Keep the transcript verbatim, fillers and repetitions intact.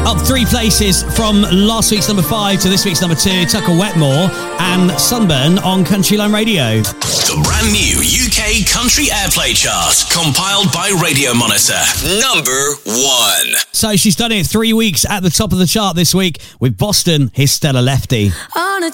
Up three places from last week's number five to this week's number two, Tucker Wetmore and Sunburn on Country Line Radio. The brand new U K Country Airplay Chart, compiled by Radio Monitor. Number one. So she's done it three weeks at the top of the chart this week with Boston, his Stella Lefty. On a